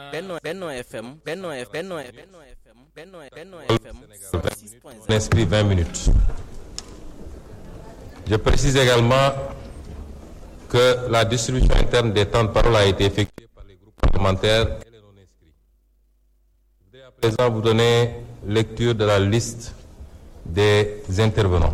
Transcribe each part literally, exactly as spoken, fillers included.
Benno Benno F M Benno F Benno F M Benno Benno F M On inscrit vingt minutes. Je précise également que la distribution interne des temps de parole a été effectuée par les groupes parlementaires et les non-inscrits. Je voudrais à présent vous donner lecture de la liste des intervenants.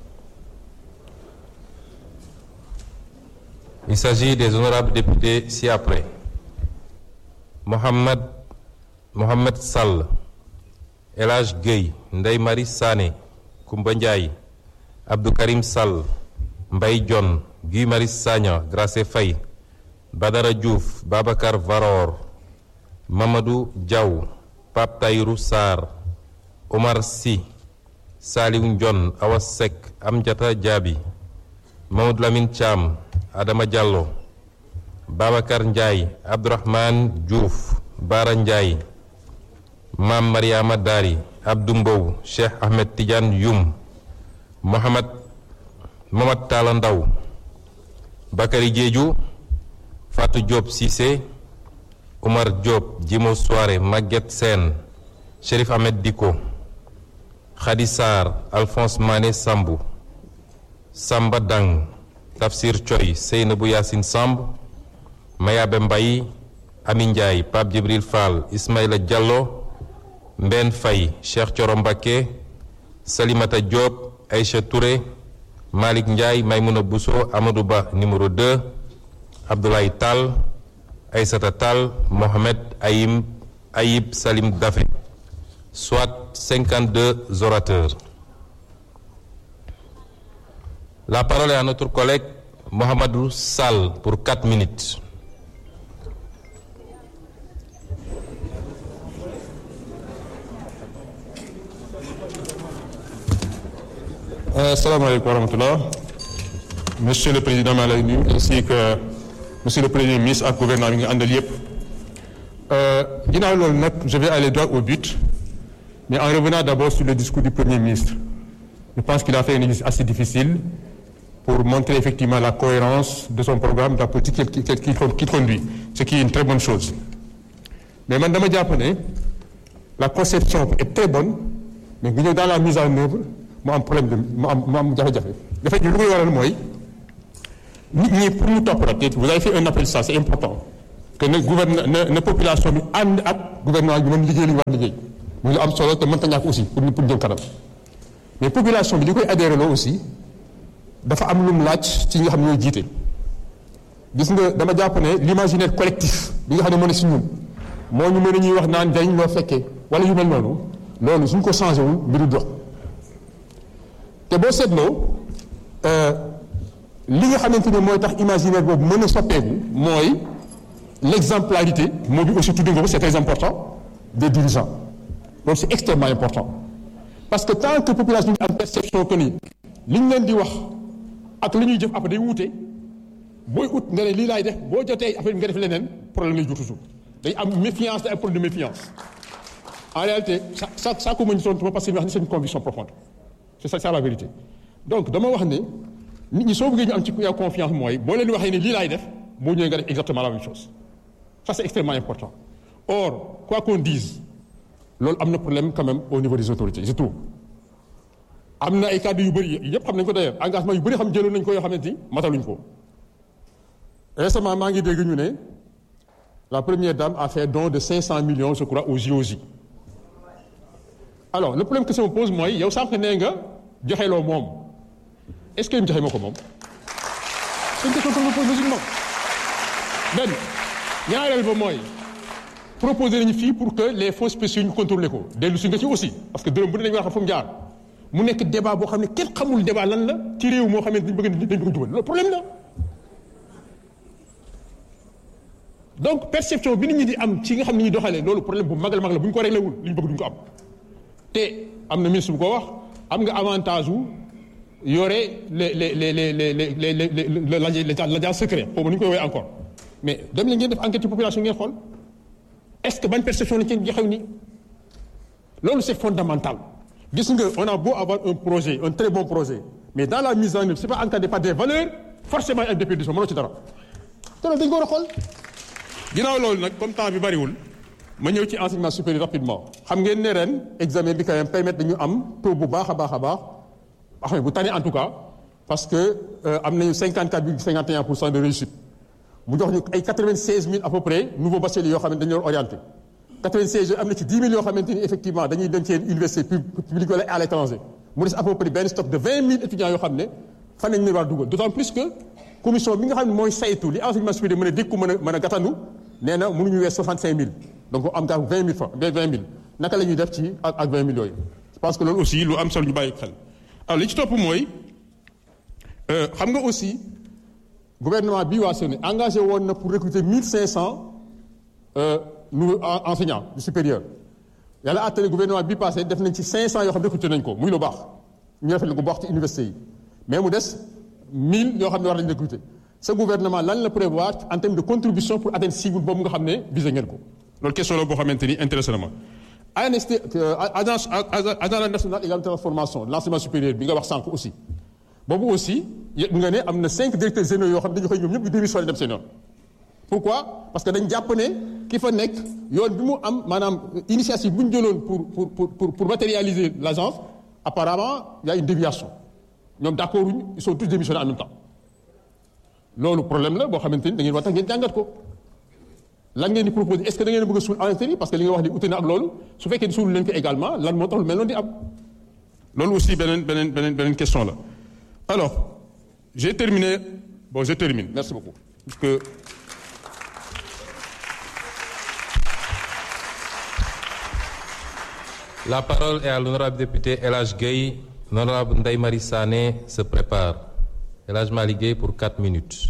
Il s'agit des honorables députés ci-après. Mohamed Mohamed Sall, El Hadj Gueye, Ndeye Marie Sané, Koumba Ndiaye, Abdou Karim Sall, Mbaye Dione, Guy Marius Sagna, Gracé Faye, Badara Diouf, Babacar Varor, Mamadou Diaw, Pape Taïrou Sarr, Omar Sy, Saliou Ndione, Awa Seck, Amdiata Diaby, Mamadou Lamine Thiam, Adama Diallo, Babacar Ndiaye, Abdourahmane Diouf, Bara Ndiaye, Mam Mariama Dari, Abdou Mbow, Cheikh Ahmed Tidiane Youm, Mohamed Mohamed Talla Ndaw, Bakary Diédhiou, Fatou Diop Cissé, Omar Diop, Djimo Souare, Maguette Sène, Chérif Ahmed Diko, Khady Sarr, Alphonse Mané Sambou, Samba Dang, Tafsir Thioy, Seynabou Yassine Samb, Mayabe Mbaye, Amin Ndiaye, Pape Djibril Fall, Ismaïla Diallo, Mben Faye, Cheikh Thioro Mbacké, Salimata Diop, Aïcha Touré, Malik Ndiaye, Maïmouna Bousso, Amadou Ba numéro deux, Abdoulaye Tall, Aïssata Tall, Mohamed Aïm, Aïb Salim Dafé, soit cinquante-deux orateurs. La parole est à notre collègue Mohamedou Sall pour quatre minutes. Assalamu alaikum wa rahmatullah. Monsieur le Président Malaynu, ainsi que Monsieur le Premier ministre ak gouvernement bi nga àndal yëpp. Ginnaaw loolu nag, je vais aller droit au but, mais en revenant d'abord sur le discours du Premier ministre. Je pense qu'il a fait un exercice assez difficile pour montrer effectivement la cohérence de son programme, de la politique qu'il qui, qui, qui conduit, ce qui est une très bonne chose. Mais man dama jàpp ne la conception est très bonne, mais bu ñëw dans la mise en œuvre mu am problème de mu am mu am jafe-jafe. dafay lu koy waral mooy nit ñi pour ñu topp rek vous avez fait un appel ça c'est important que ne gouverne na na population bi ànd ak gouvernement bi mën liggéey li ñu war liggéey muy lu am solo te mënta ñàkk aussi pour pour jëm kanam mais population bi li koy adhéré loo aussi dafa am lu mu laaj ci nga xam ne ñooy jiite. gis nga dama jàpp ne l'imaginaire collectif bi nga xam ne moo ne si ñun moo ñu mën a ñuy wax naan njariñ loo fekkee wala yu mel noonu loolu suñ ko changé wul mbiru dox. te boo seetloo li nga xamante ne mooy tax imaginaire boobu mën a soppeeku mooy l'exemplarité moo bi aussi tudd nga ko c'est très important des dirigeants loolu c'est extrêmement important parce que tant que population bi am perception que ni li ñu leen di wax ak li ñuy jëf après day wuute booy ut nga ne lii laay def boo jotee affaire bi nga def leneen problème lay jur toujours day am méfiance day am problème de méfiance en réalité ça ça ça commune son parce que c'est une conviction profonde. C'est ça, c'est la vérité. Donc dama wax ne nit ñi soo bëggee ñu am ci yow confiance mooy boo leen waxee ne lii laay def boo ñëwee nga def exactement la même chose ça c'est extrêmement important. Or quoi qu'on dise loolu am na problème quand même au niveau des autorités je trouve am na ay cadres yu bëri yëpp xam nañ ko d'ailleurs engagement yu bëri xam jëloon nañ ko yoo xamante ni mataluñ ko. Récemment maa ngi dégg ñu ne la première dame a fait don de cinq cents millions je crois aux J O J. Alors le problème que ça me pose mooy yow sànq nee nga joxeloo moom est-ce que ñu joxe ma ko moom c'est une question que je me pose logiquement benn ñaareel ba mooy proposer nañu fii pour que les fonds spéciaux ñu contrôler ko dellu si nga ci aussi parce que dërëm bu ne dañu war a xam fu mu jaar mu nekk débat boo xam ne kenn xamul débat lan la ci réew moo xam ne dañu bëgg dañu bëgg jubal loolu problème la. Donc perception bi nit ñi di am ci nga xam ne ñuy doxalee loolu problème bu mag la mag la bu ñu ko réglé wul li ñu bëgg duñ ko am. te am na ministre bu ko wax am nga avantage wu yore les les les les les les les les l'agence secret boobu ni ñu koy woowee encore mais dem leen ngeen def enquête ci population ngeen xool est-ce que ban perception lañ ci xew ni loolu c'est fondamental gis nga on a beau avoir un projet un très bon projet mais dans la mise en œuvre c'est pas encadré par des valeurs forcément ay déperdition mënoo ci dara te loolu dañ ko war a xool ginnaaw loolu nag comme temps bi bariwul ma ñëw ci enseignement supérieur rapidement xam ngeen ne ren examen bi quand même permettre dañu am taux bu baax a baax a baax wax bu tane en tout cas parce que am nañu cinquante-quatre virgule cinquante et un pour cent de réussite mu jox ñu ay quatre-vingt-seize mille à peu près nouveaux bacheliers yoo xam ne dañu leen orienté quatre-vingt-seize yooyu am na ci dix mille yoo xamante ni effectivement dañuy dem ci université publique wala à l'étranger mu des à peu près benn stock de vingt mille étudiants yoo xam ne fan nañu leen war a dugal d'autant plus que commission bi nga xam ne mooy saytu li enseignement supérieur mën a dékku mën a mën a gàttandu nee na mënuñu wees soixante-cinq mille donc am daal vingt mille francs vingt mille naka la ñuy def ci ak ak vingt mille yooyu je pense que loolu aussi lu am solo ñu bàyyi xel alors li ci topp mooy xam nga aussi gouvernement bii waa Sénégal engagé woon na pour recruter mille cinq cents nouveaux enseignants du supérieur yàlla àttale gouvernement bii passé def nañ ci cinq cents yoo xam ne recruter nañ ko muy lu baax ñu rafetlu ko baax ci université yi mais mu des mille yoo xam ne war nañu recruter ce gouvernement lan la prévoir en termes de contribution pour atteindre cible boobu nga xam ne visé ngeen ko loolu question la boo xamante ni intéressé na ma A N S T agence agence nationale également de transformation de l'enseignement supérieur bi nga wax sànq aussi boobu aussi yëpp nga ne am na cinq directeurs généraux yoo xam ne dañu xëy ñoom ñëpp ñu démissionné dem seen yoon pourquoi parce que dañ jàpp ne ki fa nekk yoon bi mu am maanaam initiative bu ñu jëloon pour pour pour pour matérialiser l'agence apparemment il y a une déviation ñoom d'accord uñu ils sont tous démissionnés en même temps loolu problème la boo xamante ni da ngeen war tax ngeen jàngat ko lan ngeen di proposer est-ce que da ngeen bëgg a suul en interne parce que li nga wax ni ute na ak loolu su fekkee suul leen ko également lan moo tax lu mel noonu di am loolu aussi beneen beneen beneen beneen question la alors j'ai terminé bon je termine merci beaucoup parce que la parole est à l'honorable député El Hadj Gueye. L'honorable Ndeye Marie Sané se prépare. El Hadj Malick Gueye pour quatre minutes.